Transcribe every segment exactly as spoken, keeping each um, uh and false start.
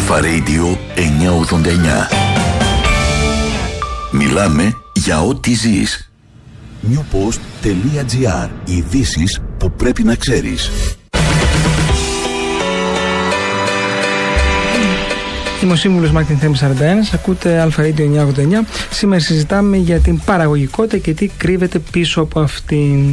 Αλφα Radio εννιακόσια ογδόντα εννιά. Μιλάμε για ό,τι ζεις. newpost.gr. Ειδήσεις που πρέπει να ξέρεις. Είμαι ο σύμβουλος Marketing Θέμης σαράντα ένα, ακούτε Αλφα Radio εννιακόσια ογδόντα εννιά. Σήμερα συζητάμε για την παραγωγικότητα και τι κρύβεται πίσω από αυτήν.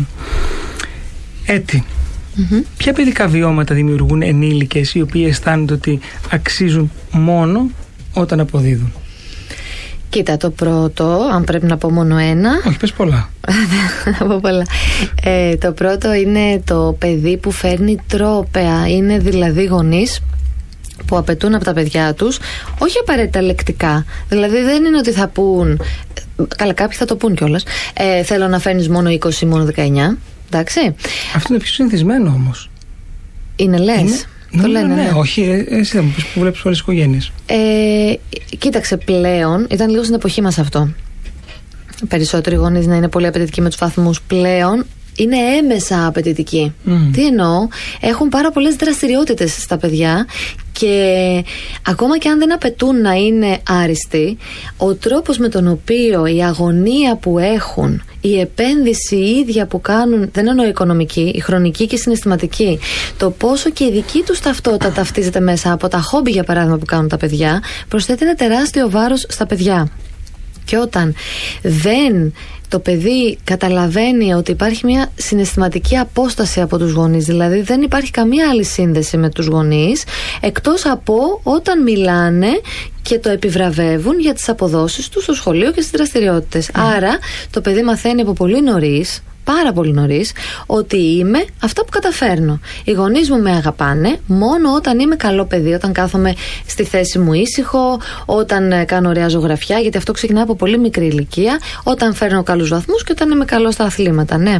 Έτσι. Mm-hmm. Ποια παιδικά βιώματα δημιουργούν ενήλικες οι οποίοι αισθάνονται ότι αξίζουν μόνο όταν αποδίδουν? Κοίτα, το πρώτο, αν πρέπει να πω μόνο ένα. Όχι, πες πολλά. Να πω πολλά. Ε, το πρώτο είναι το παιδί που φέρνει τρόπαια. Είναι δηλαδή γονείς που απαιτούν από τα παιδιά τους, όχι απαραίτητα λεκτικά. Δηλαδή δεν είναι ότι θα πούν, καλά, κάποιοι θα το πούν κιόλας, ε, θέλω να φέρνεις μόνο είκοσι, μόνο δεκαεννιά. Εντάξει. Αυτό είναι πιο συνηθισμένο όμως. Είναι, λες? Είναι... Το ναι, λένε, ναι, ναι. Όχι, εσύ θα μου πεις που βλέπεις όλες τις οικογένειες. Ε, κοίταξε, πλέον ήταν λίγο στην εποχή μας αυτό. Περισσότεροι γονείς να είναι πολύ απαιτητικοί με τους βαθμούς. Πλέον είναι έμεσα απαιτητικοί. Mm. Τι εννοώ? Έχουν πάρα πολλές δραστηριότητες στα παιδιά και ακόμα και αν δεν απαιτούν να είναι άριστοι, ο τρόπος με τον οποίο η αγωνία που έχουν, η επένδυση η ίδια που κάνουν, δεν εννοώ οικονομική, η χρονική και η συναισθηματική, το πόσο και η δική τους ταυτότητα ταυτίζεται μέσα από τα χόμπι, για παράδειγμα, που κάνουν τα παιδιά, προσθέτει ένα τεράστιο βάρος στα παιδιά. Και όταν δεν το παιδί καταλαβαίνει ότι υπάρχει μια συναισθηματική απόσταση από τους γονείς, δηλαδή δεν υπάρχει καμία άλλη σύνδεση με τους γονείς, εκτός από όταν μιλάνε και το επιβραβεύουν για τις αποδόσεις του στο σχολείο και στις δραστηριότητες. Mm. Άρα το παιδί μαθαίνει από πολύ νωρίς, πάρα πολύ νωρίς, ότι είμαι αυτά που καταφέρνω. Οι γονείς μου με αγαπάνε μόνο όταν είμαι καλό παιδί, όταν κάθομαι στη θέση μου ήσυχο, όταν κάνω ωραία ζωγραφιά, γιατί αυτό ξεκινάει από πολύ μικρή ηλικία, όταν φέρνω καλούς βαθμούς και όταν είμαι καλό στα αθλήματα, ναι.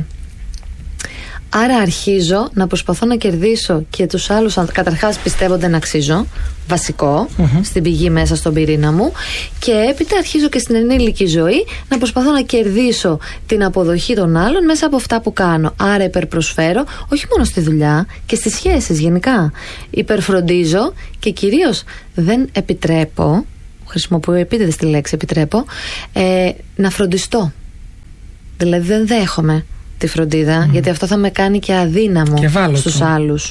Άρα αρχίζω να προσπαθώ να κερδίσω και τους άλλους, καταρχάς πιστεύονται να αξίζω, βασικό, mm-hmm. στην πηγή μέσα στον πυρήνα μου, και έπειτα αρχίζω και στην ενήλικη ζωή να προσπαθώ να κερδίσω την αποδοχή των άλλων μέσα από αυτά που κάνω. Άρα υπερπροσφέρω, όχι μόνο στη δουλειά και στις σχέσεις γενικά. Υπερφροντίζω και κυρίως δεν επιτρέπω, χρησιμοποιώ επίτηδες τη λέξη επιτρέπω, ε, να φροντιστώ. Δηλαδή δεν δέχομαι τη φροντίδα, mm. γιατί αυτό θα με κάνει και αδύναμο και στους άλλους.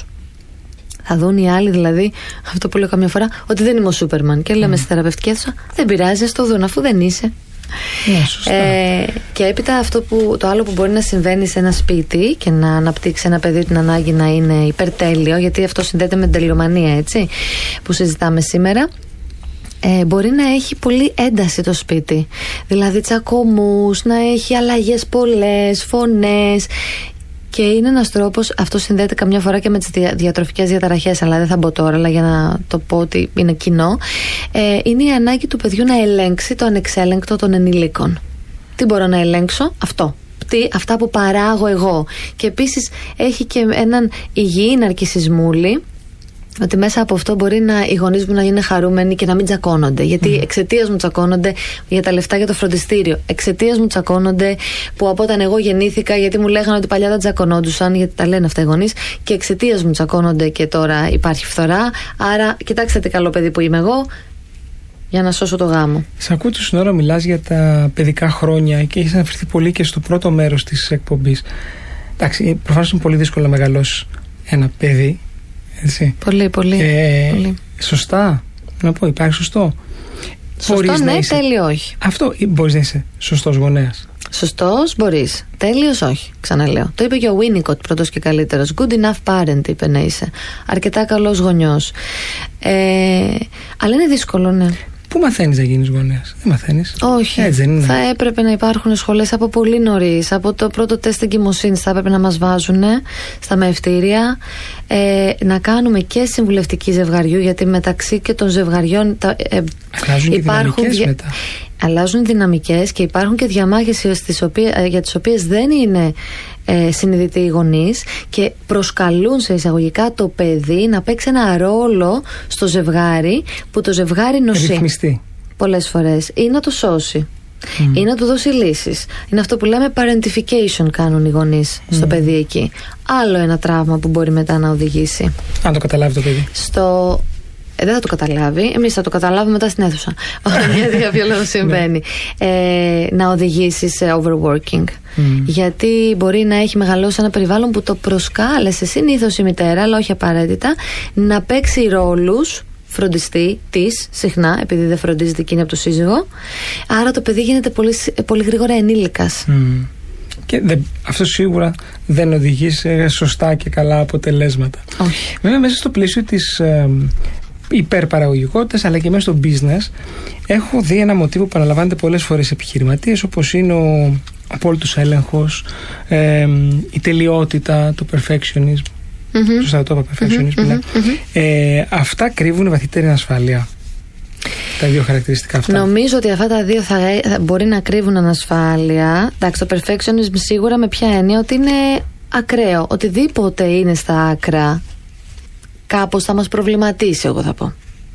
Θα δουν οι άλλοι, δηλαδή, αυτό που λέω καμιά φορά, ότι δεν είμαι ο Σούπερμαν. Και λέμε mm. στη θεραπευτική αίθουσα, δεν πειράζει, ας το δουν, αφού δεν είσαι. Yeah, ε, και έπειτα αυτό που, το άλλο που μπορεί να συμβαίνει σε ένα σπίτι και να αναπτύξει ένα παιδί την ανάγκη να είναι υπερτέλειο, γιατί αυτό συνδέεται με την τελειομανία, έτσι, που συζητάμε σήμερα. Ε, μπορεί να έχει πολύ ένταση το σπίτι, δηλαδή τσακωμούς, να έχει αλλαγές πολλές, φωνές, και είναι ένας τρόπος, αυτό συνδέεται καμιά φορά και με τις δια, διατροφικές διαταραχές, αλλά δεν θα μπω τώρα, αλλά για να το πω ότι είναι κοινό, ε, είναι η ανάγκη του παιδιού να ελέγξει το ανεξέλεγκτο των ενηλίκων. Τι μπορώ να ελέγξω? Αυτό. Τι, αυτά που παράγω εγώ. Και επίσης έχει και έναν υγιή ναρκισσισμούλη, ότι μέσα από αυτό μπορεί να, οι γονείς μου να είναι χαρούμενοι και να μην τσακώνονται. Γιατί mm. εξαιτίας μου τσακώνονται για τα λεφτά για το φροντιστήριο. Εξαιτίας μου τσακώνονται που από όταν εγώ γεννήθηκα, γιατί μου λέγανε ότι παλιά δεν τσακωνόντουσαν, γιατί τα λένε αυτά οι γονείς, και εξαιτίας μου τσακώνονται και τώρα υπάρχει φθορά. Άρα, κοιτάξτε τι καλό παιδί που είμαι εγώ, για να σώσω το γάμο. Σε ακούω την ώρα μιλάς για τα παιδικά χρόνια και έχεις αναφερθεί πολύ και στο πρώτο μέρος της εκπομπής. Εντάξει, προφανώς είναι πολύ δύσκολο να μεγαλώσει ένα παιδί. Έτσι. Πολύ, πολύ, ε, πολύ. Σωστά. Να πω, υπάρχει σωστό. Σωστό, ναι, είσαι... τέλειο όχι. Αυτό, μπορείς να είσαι σωστός γονέας? Σωστός μπορείς. Τέλειος όχι. Ξαναλέω. Το είπε και ο Winnicott, πρώτος και καλύτερος. Good enough parent, είπε να είσαι. Αρκετά καλός γονιός. Ε, αλλά είναι δύσκολο, ναι. Πού μαθαίνεις να γίνεις γονέας? Δεν μαθαίνεις. Όχι. Έτσι δεν είναι? Θα έπρεπε να υπάρχουν σχολές από πολύ νωρίς. Από το πρώτο τεστ εγκυμοσύνης θα έπρεπε να μας βάζουν στα μεευτήρια. Ε, να κάνουμε και συμβουλευτική ζευγαριού, γιατί μεταξύ και των ζευγαριών τα, ε, αλλάζουν υπάρχουν και δυναμικές μετά. Αλλάζουν δυναμικές και υπάρχουν και διαμάχες στις οποίες, για τις οποίες δεν είναι ε, συνειδητοί οι γονείς και προσκαλούν σε εισαγωγικά το παιδί να παίξει ένα ρόλο στο ζευγάρι που το ζευγάρι νοσεί. Ρυθμιστεί. Πολλές φορές. Ή να το σώσει. Mm. Ή να του δώσει λύσεις. Είναι αυτό που λέμε parentification, κάνουν οι γονείς mm. στο παιδί εκεί. Άλλο ένα τραύμα που μπορεί μετά να οδηγήσει. Αν το καταλάβει το παιδί. Στο... δεν θα το καταλάβει. Εμείς θα το καταλάβουμε μετά στην αίθουσα. Γιατί για ποιο λόγο συμβαίνει. ε, να οδηγήσει σε overworking. Mm. Γιατί μπορεί να έχει μεγαλώσει ένα περιβάλλον που το προσκάλεσε συνήθως η μητέρα, αλλά όχι απαραίτητα, να παίξει ρόλους φροντιστή της, συχνά, επειδή δεν φροντίζεται εκείνη από το σύζυγο. Άρα το παιδί γίνεται πολύ, πολύ γρήγορα ενήλικας. Mm. Και δε, αυτό σίγουρα δεν οδηγεί σε σωστά και καλά αποτελέσματα. Όχι. Βέβαια, μέσα στο πλαίσιο της ε, υπερπαραγωγικότητας, αλλά και μέσα στο business, έχω δει ένα μοτίβο που παραλαμβάνεται πολλές φορές επιχειρηματίες, όπως είναι ο απόλυτος έλεγχος, ε, η τελειότητα, το perfectionism. Mm-hmm. Σωστά το είπα, perfectionism. Mm-hmm. Ναι. Mm-hmm. Ε, αυτά κρύβουν βαθύτερη ασφάλεια. Τα δύο χαρακτηριστικά αυτά. Νομίζω ότι αυτά τα δύο θα, θα μπορεί να κρύβουν ανασφάλεια. Εντάξει, το perfectionism σίγουρα με ποια έννοια? Ότι είναι ακραίο. Οτιδήποτε είναι στα άκρα κάπως θα μας προβληματίσει, εγώ θα πω.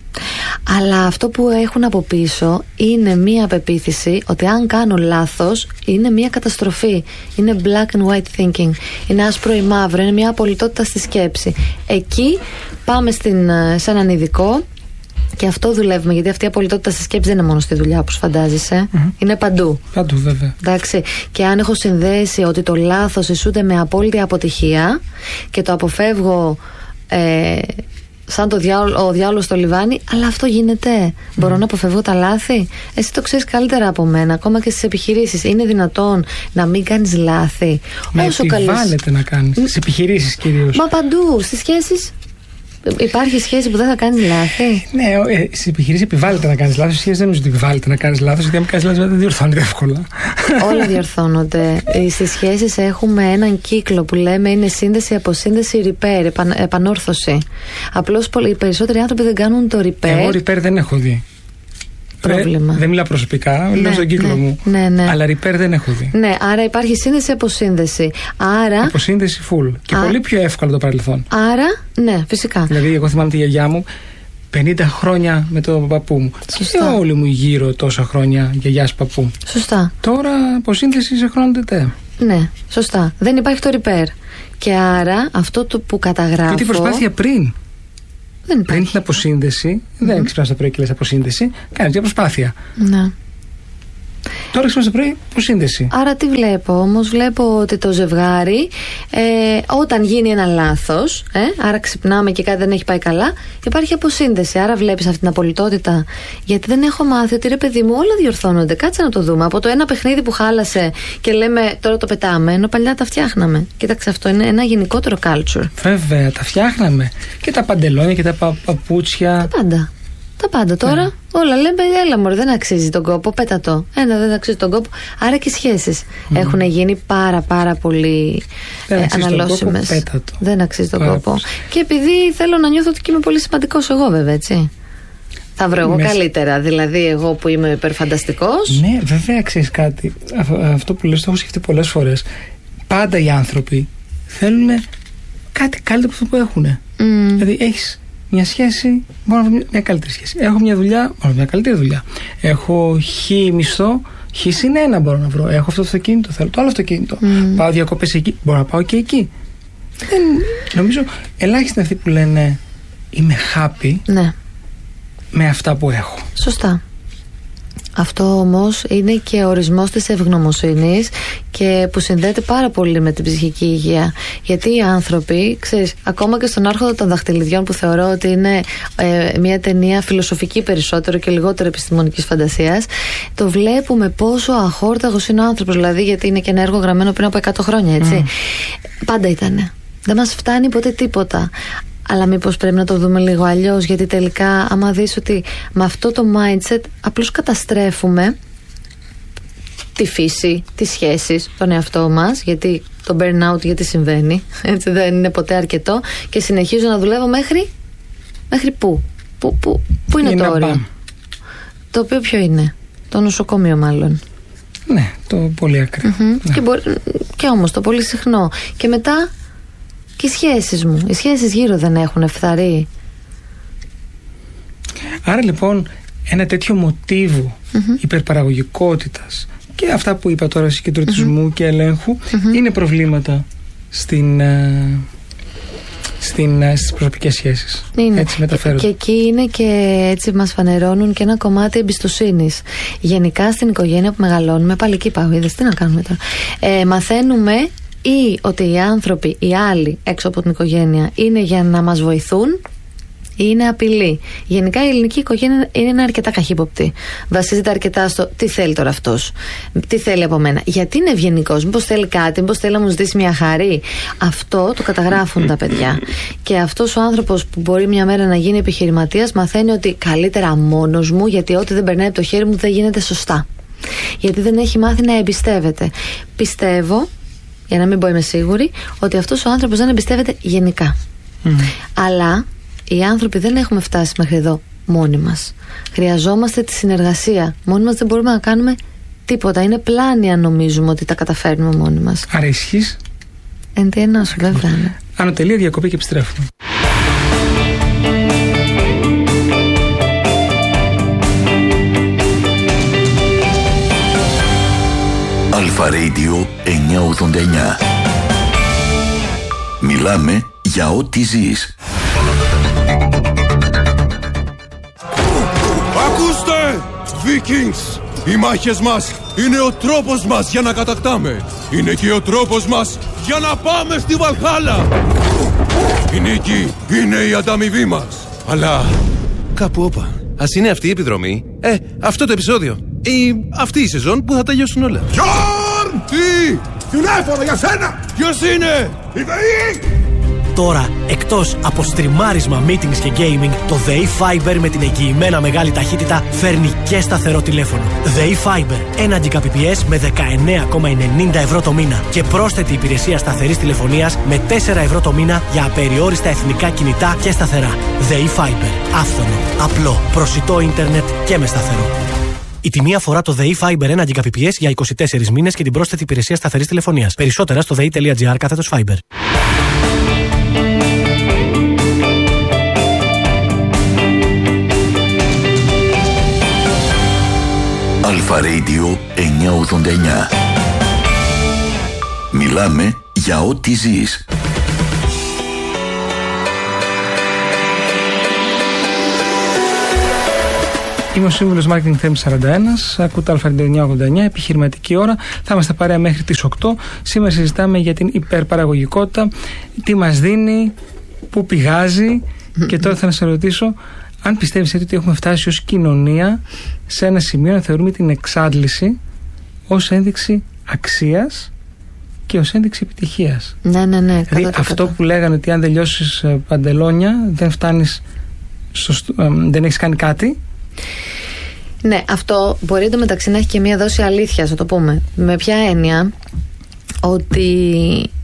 Αλλά αυτό που έχουν από πίσω είναι μία πεποίθηση ότι αν κάνω λάθος είναι μία καταστροφή. Είναι black and white thinking. Είναι άσπρο ή μαύρο. Είναι μία απολυτότητα στη σκέψη. Εκεί πάμε στην, σε έναν ειδικό. Και αυτό δουλεύουμε, γιατί αυτή η απολυτότητα στη σκέψη δεν είναι μόνο στη δουλειά, όπως φαντάζεσαι. Mm-hmm. Είναι παντού. Παντού, βέβαια. Εντάξει. Και αν έχω συνδέσει ότι το λάθος ισούται με απόλυτη αποτυχία και το αποφεύγω ε, σαν το διάολο, ο διάολος στο λιβάνι, αλλά αυτό γίνεται. Mm. Μπορώ να αποφεύγω τα λάθη. Εσύ το ξέρεις καλύτερα από μένα, ακόμα και στις επιχειρήσεις. Είναι δυνατόν να μην κάνεις λάθη? Μα όσο επιβάλλεται καλώς... να κάνεις. Στις επιχειρήσεις κυρίως. Μα παντού. Στις σχέσεις. Υπάρχει σχέση που δεν θα κάνει λάθη? Ναι, ε, στις επιχειρήσεις επιβάλλεται να κάνεις λάθος. Στις σχέσεις δεν νομίζω ότι επιβάλλεται να κάνεις λάθος, γιατί αν κάνεις λάθος δεν διορθώνεται εύκολα. Όλα διορθώνονται. Στις σχέσεις έχουμε έναν κύκλο που λέμε είναι σύνδεση, αποσύνδεση, repair, επαν, επανόρθωση. Απλώς οι περισσότεροι άνθρωποι δεν κάνουν το repair. Εγώ repair δεν έχω δει. Πρόβλημα. Δεν μιλάω προσωπικά, μιλάω ναι, στον κύκλο ναι, μου. Ναι, ναι. Αλλά repair δεν έχω δει. Ναι, άρα υπάρχει σύνδεση-αποσύνδεση. Άρα... Αποσύνδεση full. Και α... πολύ πιο εύκολο το παρελθόν. Άρα, ναι, φυσικά. Δηλαδή, εγώ θυμάμαι τη γιαγιά μου πενήντα χρόνια με τον παππού μου. Σωστά. Και όλοι μου γύρω τόσα χρόνια γιαγιάς παππού. Σωστά. Τώρα αποσύνδεση σε χρόνο τετέ. Ναι, σωστά. Δεν υπάρχει το repair. Και άρα αυτό το που καταγράφω. Και την προσπάθεια πριν. Δεν πριν την αποσύνδεση, mm-hmm. δεν ξυπνάς το πρωί και λες αποσύνδεση, κάνεις μια προσπάθεια. Ναι. Τώρα ξυπνάς το πρωί, αποσύνδεση. Άρα τι βλέπω όμως? Βλέπω ότι το ζευγάρι, ε, όταν γίνει ένα λάθος, ε, άρα ξυπνάμε και κάτι δεν έχει πάει καλά, υπάρχει αποσύνδεση. Άρα βλέπεις αυτή την απολυτότητα. Γιατί δεν έχω μάθει ότι ρε παιδί μου, όλα διορθώνονται. Κάτσε να το δούμε. Από το ένα παιχνίδι που χάλασε και λέμε τώρα το πετάμε, ενώ παλιά τα φτιάχναμε. Κοίταξε, αυτό είναι ένα γενικότερο culture. Βέβαια, τα φτιάχναμε. Και τα παντελόνια και τα πα, παπούτσια. Τα πάντα. Τα πάντα τώρα. Ναι. Όλα λέμε, έλα μωρέ, δεν αξίζει τον κόπο, πέτα το. Ένα δεν αξίζει τον κόπο. Άρα και οι σχέσεις mm. έχουν γίνει πάρα πάρα πολύ ε, αναλώσιμες. Πέτα το. Δεν αξίζει τον πάρα κόπο. πώς. Και επειδή θέλω να νιώθω ότι είμαι πολύ σημαντικός εγώ, βέβαια, έτσι. Θα βρω εγώ Μες... καλύτερα. Δηλαδή, εγώ που είμαι υπερφανταστικός. Ναι, βέβαια, ξέρεις κάτι. Αυτό που λες το έχω σκεφτεί πολλές φορές. Πάντα οι άνθρωποι θέλουν κάτι καλύτερο από αυτό που έχουν. Mm. Δηλαδή, έχεις μια σχέση, μπορώ να βρω μια καλύτερη σχέση. Έχω μια δουλειά, μπορώ να βρω μια καλύτερη δουλειά. Έχω χι μισθό, χι συν ένα μπορώ να βρω. Έχω αυτό το αυτοκίνητο, θέλω το άλλο αυτοκίνητο. Mm. Πάω διακοπές εκεί, μπορώ να πάω και εκεί. Δεν, νομίζω ελάχιστοι αυτοί που λένε είμαι happy ναι. με αυτά που έχω. Σωστά. Αυτό όμως είναι και ο ορισμός της ευγνωμοσύνης και που συνδέεται πάρα πολύ με την ψυχική υγεία. Γιατί οι άνθρωποι, ξέρεις, ακόμα και στον Άρχοντα των Δαχτυλιδιών, που θεωρώ ότι είναι ε, μια ταινία φιλοσοφική περισσότερο και λιγότερο επιστημονικής φαντασίας, το βλέπουμε πόσο αχόρταγος είναι ο άνθρωπος. Δηλαδή, γιατί είναι και ένα έργο γραμμένο πριν από εκατό χρόνια, έτσι. Mm. Πάντα ήτανε. Δεν μας φτάνει ποτέ τίποτα. Αλλά μήπως πρέπει να το δούμε λίγο αλλιώς? Γιατί τελικά, άμα δεις ότι με αυτό το mindset απλώς καταστρέφουμε τη φύση, τις σχέσεις, τον εαυτό μας. Γιατί το burnout, γιατί συμβαίνει, έτσι, δεν είναι ποτέ αρκετό. Και συνεχίζω να δουλεύω μέχρι Μέχρι πού Πού, πού, πού είναι, είναι το όριο? Το οποίο ποιο είναι? Το νοσοκομείο μάλλον. Ναι, το πολύ ακραίο. Mm-hmm. Ναι. Και, μπορεί, και όμως το πολύ συχνό. Και μετά και οι σχέσεις μου. Οι σχέσεις γύρω δεν έχουν φθαρεί. Άρα λοιπόν ένα τέτοιο μοτίβο mm-hmm. υπερπαραγωγικότητας και αυτά που είπα τώρα, συγκεντρωτισμού mm-hmm. και ελέγχου mm-hmm. είναι προβλήματα στην, στις προσωπικές σχέσεις. Είναι. Έτσι μεταφέρονται. Και εκεί είναι και έτσι μας φανερώνουν και ένα κομμάτι εμπιστοσύνης. Γενικά στην οικογένεια που μεγαλώνουμε, πάλι εκεί πάω, είδες τι να κάνουμε τώρα. Ε, μαθαίνουμε ή ότι οι άνθρωποι, οι άλλοι έξω από την οικογένεια είναι για να μας βοηθούν ή είναι απειλή. Γενικά η ελληνική οικογένεια είναι αρκετά καχύποπτη. Βασίζεται αρκετά στο τι θέλει τώρα αυτός, τι θέλει από μένα, γιατί είναι ευγενικός, μήπως θέλει κάτι, μήπως θέλει να μου ζητήσει μια χαρή. Αυτό το καταγράφουν τα παιδιά. Και αυτός ο άνθρωπος που μπορεί μια μέρα να γίνει επιχειρηματίας μαθαίνει ότι καλύτερα μόνος μου, γιατί ό,τι δεν περνάει από το χέρι μου δεν γίνεται σωστά. Γιατί δεν έχει μάθει να εμπιστεύεται. Πιστεύω, για να μην πω είμαι σίγουρη, ότι αυτός ο άνθρωπος δεν εμπιστεύεται γενικά. Mm. Αλλά οι άνθρωποι δεν έχουμε φτάσει μέχρι εδώ μόνοι μας. Χρειαζόμαστε τη συνεργασία. Μόνοι μας δεν μπορούμε να κάνουμε τίποτα. Είναι πλάνη αν νομίζουμε ότι τα καταφέρνουμε μόνοι μας. Άρα ισχύς. Εν τι εννοώ, βέβαια. Ναι. Ανωτελεία, διακοπή και επιστρέφουμε. Αλφα Radio εννιακόσια ογδόντα εννιά. Μιλάμε για ό,τι ζεις. Ακούστε! Vikings! Οι μάχες μας είναι ο τρόπος μας για να κατακτάμε. Είναι και ο τρόπος μας για να πάμε στη Βαλχάλα. Η νίκη είναι η ανταμοιβή μας. Αλλά κάπου όπα. Ας είναι αυτή η επιδρομή. Ε, αυτό το επεισόδιο. Ή αυτή η σεζόν που θα τελειώσουν όλα. Γιόρν! Τι! Τηλέφωνο για σένα! Ποιος είναι? Η ΔΕΗ! Τώρα, εκτός από στριμάρισμα, meetings και gaming, το ΔΕΗ Fiber με την εγγυημένα μεγάλη ταχύτητα φέρνει και σταθερό τηλέφωνο. ΔΕΗ Fiber, ένα Gbps με δεκαεννέα κόμμα ενενήντα ευρώ το μήνα και πρόσθετη υπηρεσία σταθερής τηλεφωνίας με τέσσερα ευρώ το μήνα για απεριόριστα εθνικά κινητά και σταθερά. ΔΕΗ Fiber, άφθονο, απλό, προσιτό ίντερνετ και με σταθερό. Η τιμή αφορά το ΔΕΗ Fiber ένα Gbps για είκοσι τέσσερις μήνες και την πρόσθετη υπηρεσία σταθερής τηλεφωνίας. Περισσότερα στο δei.gr κάθετος Fiber. Αλφα Radio εννιακόσια ογδόντα εννιά. Μιλάμε για ό,τι ζεις. Είμαι ο σύμβουλος Marketing Θέμης σαράντα ένα. Ακούτε Αλφα Radio εννιακόσια ογδόντα εννιά, επιχειρηματική ώρα. Θα είμαστε παρέα μέχρι τις οκτώ. Σήμερα συζητάμε για την υπερπαραγωγικότητα, τι μας δίνει, πού πηγάζει. Και τώρα θα σε ρωτήσω αν πιστεύεις ότι έχουμε φτάσει ως κοινωνία σε ένα σημείο να θεωρούμε την εξάντληση ως ένδειξη αξίας και ως ένδειξη επιτυχίας. Ναι, ναι, ναι. Δηλαδή αυτό που λέγανε ότι αν δεν λιώσεις παντελόνια δεν φτάνεις στο, ε, δεν έχεις κάνει κάτι. Ναι, αυτό μπορεί εντωμεταξύ να έχει και μία δόση αλήθειας, θα το πούμε. Με ποια έννοια? Ότι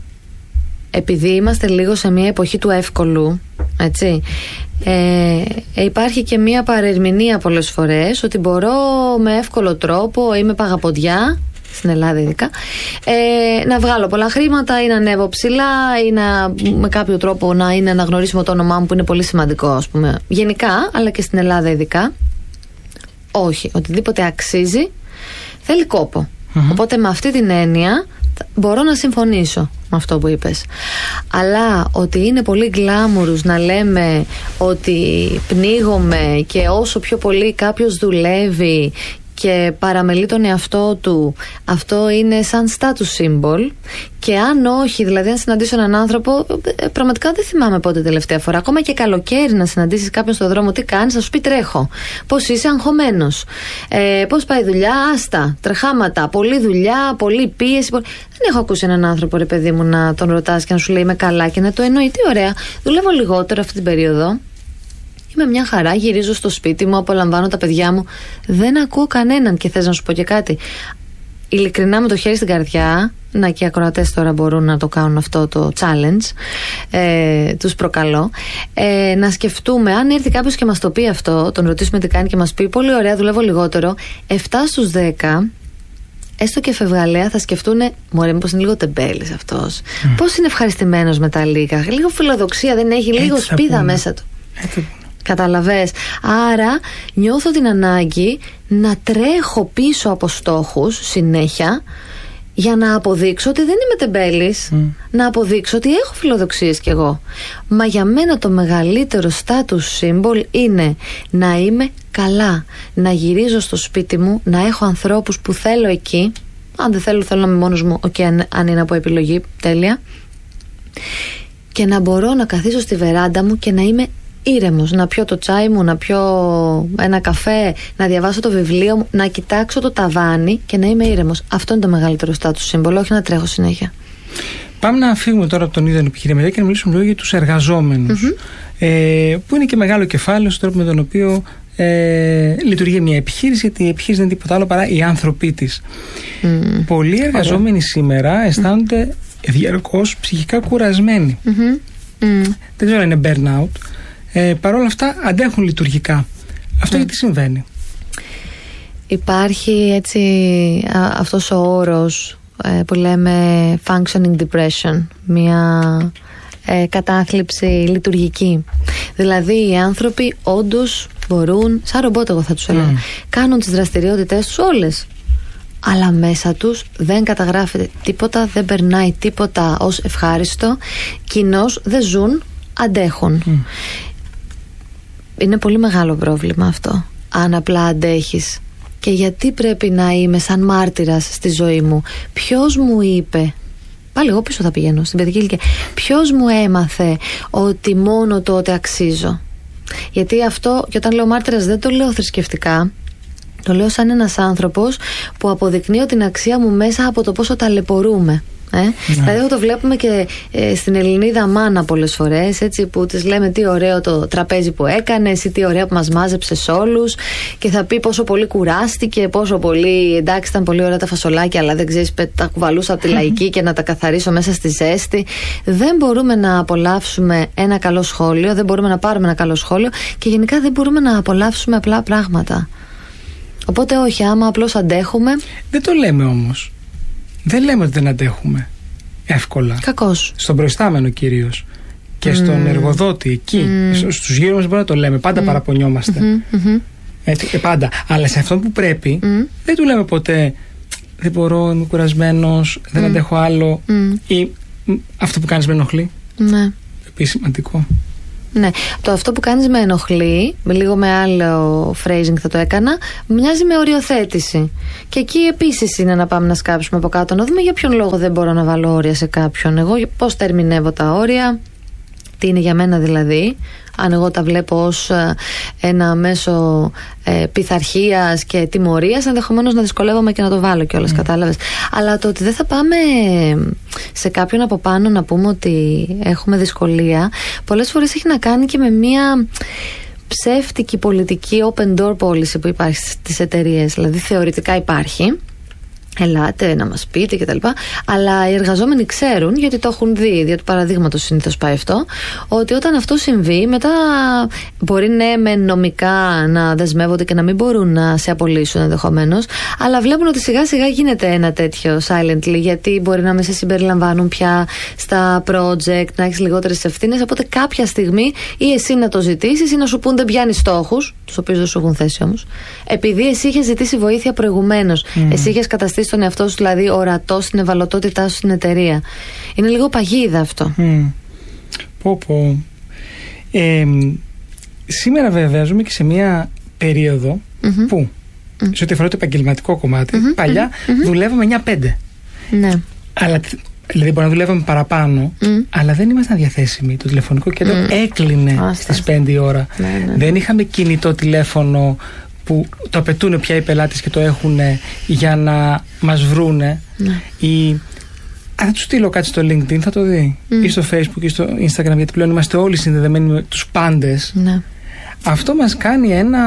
επειδή είμαστε λίγο σε μία εποχή του εύκολου, έτσι, ε, υπάρχει και μία παρερμηνία πολλές φορές ότι μπορώ με εύκολο τρόπο ή με παγαποντιά, στην Ελλάδα ειδικά, ε, να βγάλω πολλά χρήματα ή να ανέβω ψηλά ή να, με κάποιο τρόπο να είναι αναγνωρίσιμο το όνομά μου, που είναι πολύ σημαντικό, ας πούμε, γενικά, αλλά και στην Ελλάδα ειδικά. Όχι, οτιδήποτε αξίζει θέλει κόπο. Mm-hmm. Οπότε με αυτή την έννοια μπορώ να συμφωνήσω με αυτό που είπες. Αλλά ότι είναι πολύ γκλάμουρους να λέμε ότι πνίγομαι και όσο πιο πολύ κάποιος δουλεύει και παραμελεί τον εαυτό του, αυτό είναι σαν status symbol. Και αν όχι, δηλαδή αν συναντήσω έναν άνθρωπο, πραγματικά δεν θυμάμαι πότε τελευταία φορά, ακόμα και καλοκαίρι να συναντήσεις κάποιον στον δρόμο, τι κάνεις, θα σου πει τρέχω. Πώς είσαι? αγχωμένος. Ε, πώς πάει η δουλειά? Άστα, τρεχάματα, πολλή δουλειά, πολλή πίεση. Πολλή... Δεν έχω ακούσει έναν άνθρωπο, ρε παιδί μου, να τον ρωτάς και να σου λέει είμαι καλά και να το εννοεί. Τι ωραία, δουλεύω λιγότερο αυτή την περίοδο. Είμαι μια χαρά, γυρίζω στο σπίτι μου, απολαμβάνω τα παιδιά μου. Δεν ακούω κανέναν. Και θες να σου πω και κάτι? Ειλικρινά, με το χέρι στην καρδιά, να και οι ακροατές τώρα μπορούν να το κάνουν αυτό το challenge, ε, τους προκαλώ, ε, να σκεφτούμε, αν έρθει κάποιος και μας το πει αυτό, τον ρωτήσουμε τι κάνει και μας πει πολύ ωραία, δουλεύω λιγότερο, επτά στους δέκα, έστω και φευγαλέα, θα σκεφτούνε, μωρέ, μήπως είναι λίγο τεμπέλης αυτός. Mm. Πώς είναι ευχαριστημένος με τα λίγα, λίγο φιλοδοξία δεν έχει, λίγο έτσι σπίδα μέσα του. Έτσι. Καταλαβες? Άρα νιώθω την ανάγκη να τρέχω πίσω από στόχους συνέχεια, για να αποδείξω ότι δεν είμαι τεμπέλης, mm. να αποδείξω ότι έχω φιλοδοξίες κι εγώ. Μα για μένα το μεγαλύτερο status symbol είναι να είμαι καλά, να γυρίζω στο σπίτι μου, να έχω ανθρώπους που θέλω εκεί. Αν δεν θέλω, θέλω να είμαι μόνος μου, okay, αν, αν είναι από επιλογή, τέλεια. Και να μπορώ να καθίσω στη βεράντα μου και να είμαι ήρεμος, να πιω το τσάι μου, να πιω ένα καφέ, να διαβάσω το βιβλίο μου, να κοιτάξω το ταβάνι και να είμαι ήρεμος. Αυτό είναι το μεγαλύτερο status symbol, όχι να τρέχω συνέχεια. Πάμε να φύγουμε τώρα από τον ίδιο επιχειρηματία και να μιλήσουμε λίγο για τους εργαζόμενους, mm-hmm. ε, που είναι και μεγάλο κεφάλαιο στον τρόπο με τον οποίο ε, λειτουργεί μια επιχείρηση, γιατί η επιχείρηση δεν είναι τίποτα άλλο παρά οι άνθρωποι της. Mm. Πολλοί εργαζόμενοι Ωραία. σήμερα αισθάνονται mm. διαρκώς ψυχικά κουρασμένοι. Mm-hmm. Mm. Δεν ξέρω αν είναι burnout. Ε, Παρ' όλα αυτά αντέχουν λειτουργικά. Αυτό mm. γιατί συμβαίνει? Υπάρχει έτσι α, αυτός ο όρος ε, που λέμε functioning depression, μια ε, κατάθλιψη λειτουργική. Δηλαδή οι άνθρωποι όντως μπορούν, σαν ρομπότ εγώ θα τους έλεγα, mm. κάνουν τις δραστηριότητες τους όλες, αλλά μέσα τους δεν καταγράφεται τίποτα, δεν περνάει τίποτα ως ευχάριστο, κοινώς δεν ζουν, αντέχουν. Mm. Είναι πολύ μεγάλο πρόβλημα αυτό, αν απλά αντέχεις. Και γιατί πρέπει να είμαι σαν μάρτυρας στη ζωή μου? Ποιος μου είπε, πάλι εγώ πίσω θα πηγαίνω στην παιδική ηλικία, ποιος μου έμαθε ότι μόνο τότε αξίζω? Γιατί αυτό, και όταν λέω μάρτυρας δεν το λέω θρησκευτικά, το λέω σαν ένας άνθρωπος που αποδεικνύω την αξία μου μέσα από το πόσο ταλαιπωρούμε. Ε? Ναι. Δηλαδή το βλέπουμε και ε, στην Ελληνίδα μάνα πολλές φορές, έτσι, που της λέμε τι ωραίο το τραπέζι που έκανες ή τι ωραία που μας μάζεψες όλους, και θα πει πόσο πολύ κουράστηκε, πόσο πολύ, εντάξει ήταν πολύ ωραία τα φασολάκια, αλλά δεν ξέρεις, τα κουβαλούσα από τη λαϊκή και να τα καθαρίσω μέσα στη ζέστη. Δεν μπορούμε να απολαύσουμε ένα καλό σχόλιο, δεν μπορούμε να πάρουμε ένα καλό σχόλιο και γενικά δεν μπορούμε να απολαύσουμε απλά πράγματα. Οπότε όχι, άμα απλώς αντέχουμε. Δεν το λέμε όμως. Δεν λέμε ότι δεν αντέχουμε εύκολα. Κακώς. Στον προϊστάμενο κυρίως. Και mm. στον εργοδότη εκεί. Mm. Στους γύρω μας μπορεί να το λέμε. Πάντα mm. παραπονιόμαστε. Mm-hmm, mm-hmm. Έτσι, ε, πάντα. Αλλά σε αυτόν που πρέπει, mm. δεν του λέμε ποτέ δεν μπορώ, είμαι κουρασμένος, δεν mm. αντέχω άλλο. Mm. Ή αυτό που κάνεις με ενοχλεί. Ναι. Επίσης σημαντικό. Ναι, το αυτό που κάνεις με ενοχλεί, λίγο με άλλο phrasing θα το έκανα, μοιάζει με οριοθέτηση. Και εκεί επίσης είναι να πάμε να σκάψουμε από κάτω, να δούμε για ποιον λόγο δεν μπορώ να βάλω όρια σε κάποιον. Εγώ πώς τα ερμηνεύω τα όρια, τι είναι για μένα δηλαδή, αν εγώ τα βλέπω ως ένα μέσο ε, πειθαρχίας και τιμωρίας, ενδεχομένως να δυσκολεύομαι και να το βάλω κιόλας, mm. κατάλαβες. Αλλά το ότι δεν θα πάμε σε κάποιον από πάνω να πούμε ότι έχουμε δυσκολία, πολλές φορές έχει να κάνει και με μια ψεύτικη πολιτική open door policy που υπάρχει στις εταιρείες. Δηλαδή θεωρητικά υπάρχει, ελάτε να μας πείτε κτλ. Αλλά οι εργαζόμενοι ξέρουν, γιατί το έχουν δει, διότι παραδείγματος συνήθως πάει αυτό, ότι όταν αυτό συμβεί, μετά μπορεί ναι με νομικά να δεσμεύονται και να μην μπορούν να σε απολύσουν ενδεχομένως, αλλά βλέπουν ότι σιγά σιγά γίνεται ένα τέτοιο silently, γιατί μπορεί να μην σε συμπεριλαμβάνουν πια στα project, να έχεις λιγότερες ευθύνες. Οπότε κάποια στιγμή ή εσύ να το ζητήσεις ή να σου πούν δεν πιάνει στόχους, τους οποίους δεν σου έχουν θέσει όμως, επειδή εσύ είχες ζητήσει βοήθεια προηγουμένως, mm. εσύ είχες καταστήσει τον εαυτό σου δηλαδή ορατό στην ευαλωτότητά σου στην εταιρεία. Είναι λίγο παγίδα αυτό. Mm. Πω πω. Ε, σήμερα βέβαια ζούμε και σε μια περίοδο mm-hmm. που mm-hmm. σε ό,τι αφορά το επαγγελματικό κομμάτι mm-hmm. παλιά mm-hmm. δουλεύαμε εννιά πέντε. Ναι. Αλλά, δηλαδή μπορεί να δουλεύαμε παραπάνω mm. αλλά δεν ήμασταν διαθέσιμοι. Το τηλεφωνικό κέντρο mm. έκλεινε oh, στις πέντε η ώρα. Ναι, ναι, ναι. Δεν είχαμε κινητό τηλέφωνο που το απαιτούν πια οι πελάτες και το έχουν για να μας βρούνε. Ναι. Ή... Α, θα του στείλω κάτι στο LinkedIn, θα το δει. Mm. Ή στο Facebook ή στο Instagram, γιατί πλέον είμαστε όλοι συνδεδεμένοι με τους πάντες. Ναι. Αυτό μας κάνει ένα...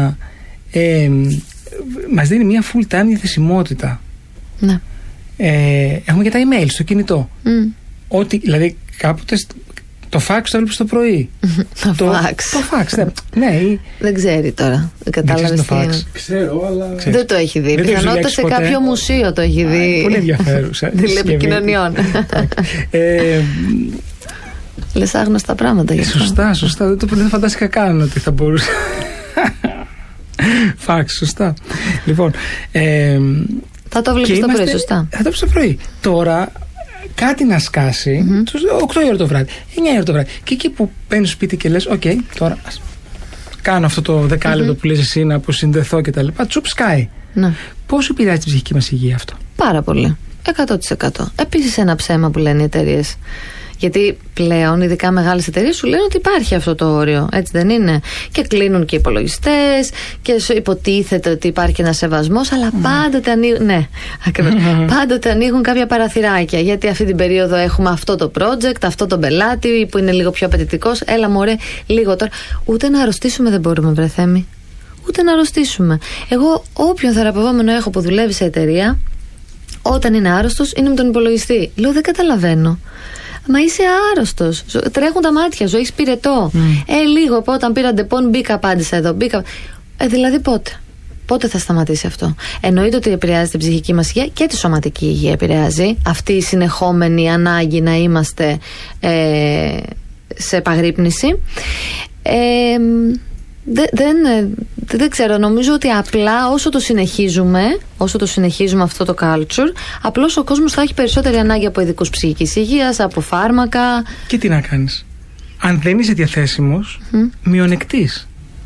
Ε, μας δίνει μια full time διαθεσιμότητα. Ναι. Ε, έχουμε και τα email στο κινητό. Mm. Ότι, δηλαδή κάποτε... Το φάξ το έβλεπε το πρωί. το φάξ. Το φάξ, ναι. ναι ή... Δεν ξέρει τώρα. Δεν κατάλαβε τι είναι. Ξέρω, αλλά. Ξέρεις. Δεν το έχει δει. Πιθανότητα σε ποτέ. Κάποιο μουσείο το έχει δει. Α, πολύ ενδιαφέρουσα. Τηλεπικοινωνιών. ε, Λες άγνωστα πράγματα γι' αυτό. Σωστά, σωστά. Δεν το δεν φαντάστηκα καν ότι θα μπορούσε. Φάξ, σωστά. Λοιπόν. Ε, Θα το βλέπεις το πρωί, σωστά. Θα το βλέπεις το πρωί. Τώρα κάτι να σκάσει mm-hmm. τους οκτώ η ώρα το βράδυ, εννιά η ώρα το βράδυ. Και εκεί που παίρνεις σπίτι και λες, οκ, okay, τώρα ας κάνω αυτό το δεκάλεπτο mm-hmm. που λες εσύ να αποσυνδεθώ και τα λοιπά. Τσουπ σκάει. Ναι. Πώς επηρεάζει την ψυχική μας υγεία αυτό? Πάρα πολύ. εκατό τοις εκατό. Επίσης ένα ψέμα που λένε οι εταιρείες. Γιατί πλέον, ειδικά μεγάλες εταιρείες, σου λένε ότι υπάρχει αυτό το όριο. Έτσι δεν είναι? Και κλείνουν και οι υπολογιστές και υποτίθεται ότι υπάρχει ένας σεβασμός, αλλά mm. πάντοτε ανοίγουν. Ναι, ακριβώς. Mm. Πάντοτε ανοίγουν κάποια παραθυράκια. Γιατί αυτή την περίοδο έχουμε αυτό το project, αυτό το πελάτη που είναι λίγο πιο απαιτητικός. Έλα μωρέ, λίγο τώρα. Ούτε να αρρωστήσουμε δεν μπορούμε, βρε Θέμη. Ούτε να αρρωστήσουμε. Εγώ, όποιον θεραπευόμενο έχω που δουλεύει σε εταιρεία, όταν είναι άρρωστος, είναι με τον υπολογιστή. Λέω, δεν καταλαβαίνω. Μα είσαι άρρωστος. Τρέχουν τα μάτια, ζωή πυρετό. Mm. Ε, λίγο από όταν πήρα ντεπών, μπήκα, απάντησα εδώ. Μπήκα. Ε, δηλαδή πότε. Πότε θα σταματήσει αυτό? Εννοείται ότι επηρεάζει την ψυχική μας υγεία και τη σωματική υγεία επηρεάζει. Αυτή η συνεχόμενη ανάγκη να είμαστε ε, σε επαγρύπνηση. Ε, Δεν, δεν, δεν ξέρω, νομίζω ότι απλά όσο το συνεχίζουμε, όσο το συνεχίζουμε αυτό το culture, απλώς ο κόσμος θα έχει περισσότερη ανάγκη από ειδικούς ψυχικής υγείας, από φάρμακα. Και τι να κάνεις? Αν δεν είσαι διαθέσιμος, mm. μειονεκτής.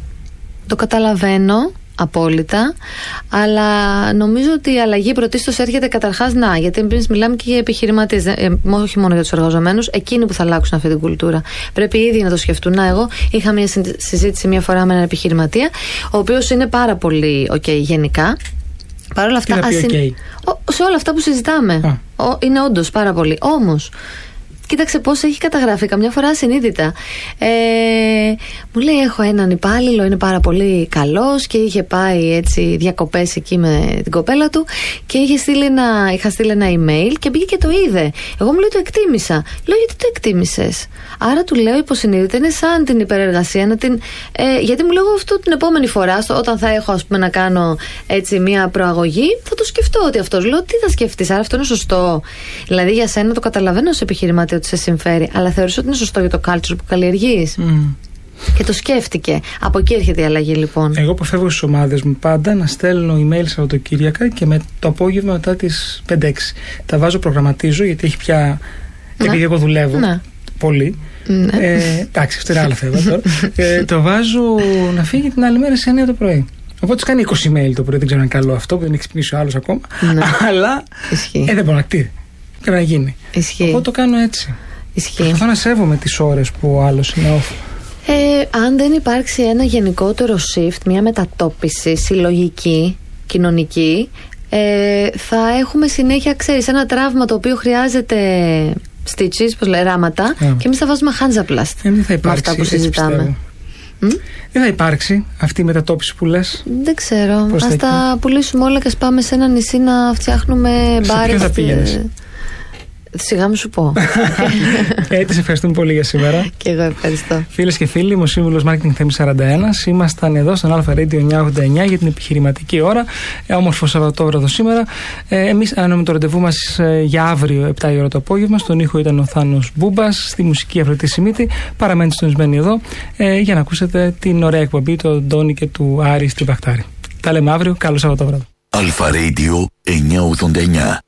Το καταλαβαίνω απόλυτα, αλλά νομίζω ότι η αλλαγή πρωτίστως έρχεται καταρχάς να, γιατί εμείς μιλάμε και για επιχειρηματίες, ε, όχι μόνο για τους εργαζομένους, εκείνοι που θα αλλάξουν αυτή την κουλτούρα. Πρέπει ήδη να το σκεφτούν. Να, εγώ είχα μια συζήτηση μια φορά με έναν επιχειρηματία, ο οποίος είναι πάρα πολύ ok γενικά. Παρ' όλα αυτά, ασυν... okay. ο, σε όλα αυτά που συζητάμε, ο, είναι όντως πάρα πολύ. Όμως, κοίταξε πώς έχει καταγραφεί καμιά φορά ασυνείδητα. Ε, μου λέει, έχω έναν υπάλληλο, είναι πάρα πολύ καλός και είχε πάει έτσι διακοπές εκεί με την κοπέλα του και είχε στείλει ένα, είχα στείλει ένα email και πήγε και το είδε. Εγώ μου λέει, το εκτίμησα. Λέω, γιατί το εκτίμησες? Άρα του λέω, υποσυνείδητα είναι σαν την υπερεργασία να την, ε, γιατί μου λέω αυτό την επόμενη φορά στο, όταν θα έχω ας πούμε να κάνω έτσι μια προαγωγή, θα το σκεφτώ ότι αυτός. Λέω, τι θα σκεφτείς? Άρα αυτό είναι σωστό? Δηλαδή για σένα το καταλαβαίνω ως επιχειρηματία ότι σε συμφέρει, αλλά θεωρείς ότι είναι σωστό για το culture που καλλιεργείς? Mm. Και το σκέφτηκε. Από εκεί έρχεται η αλλαγή, λοιπόν. Εγώ αποφεύγω στις ομάδες μου πάντα να στέλνω email Σαββατοκύριακα και με το απόγευμα μετά τις πέντε έξι. Τα βάζω, προγραμματίζω, γιατί έχει πια. Ναι. Επειδή εγώ δουλεύω ναι. πολύ. Ναι. Ε, εντάξει, αυτό είναι άλλο θέμα τώρα. ε, το βάζω να φύγει την άλλη μέρα σε εννιά το πρωί. Οπότε κάνει είκοσι email το πρωί. Δεν ξέρω αν είναι καλό αυτό, που δεν έχει ξυπνήσει ο άλλος ακόμα. Ναι. Αλλά. Ε, δεν μπορεί να κτίσει. Πρέπει να γίνει. Ισχύει. Οπότε το κάνω έτσι. Ισχύει. Προσπαθώ να σέβομαι τις ώρες που ο άλλος είναι off. Ε, αν δεν υπάρξει ένα γενικότερο shift, μια μετατόπιση συλλογική, κοινωνική, ε, θα έχουμε συνέχεια, ξέρεις, ένα τραύμα το οποίο χρειάζεται stitches, πώς λέει, ράματα, yeah. και εμείς θα βάζουμε Hansaplast. Ε, δεν θα υπάρξει, με αυτά που συζητάμε. Mm? Δεν θα υπάρξει αυτή η μετατόπιση που λες. Δεν ξέρω. Πώς ας τα πουλήσουμε όλα και ας πάμε σε ένα νησί να φτιάχνουμε μπάρες. Ποιο θα πήγαινες? Σιγά μου σου πω. Έτσι, σε ευχαριστούμε πολύ για σήμερα. Και εγώ ευχαριστώ. Φίλες και φίλοι, είμαι ο σύμβουλος Marketing Θέμης σαράντα ένα. Ήμασταν εδώ στον Alpha Radio εννιακόσια ογδόντα εννιά για την επιχειρηματική ώρα. Ε, όμορφο Σαββατόβραδο σήμερα. Ε, εμείς αναμένουμε το ραντεβού μας ε, για αύριο επτά η ώρα το απόγευμα. Στον ήχο ήταν ο Θάνος Μπούμπας. Στη μουσική Αφροτή Σιμίτη. Παραμένετε συντονισμένοι εδώ ε, για να ακούσετε την ωραία εκπομπή του Αντώνη και του Άρη στη Βαχτάρη. Τα λέμε αύριο. Καλό Σαββατόβραδο. Alpha Radio εννιακόσια ογδόντα εννιά.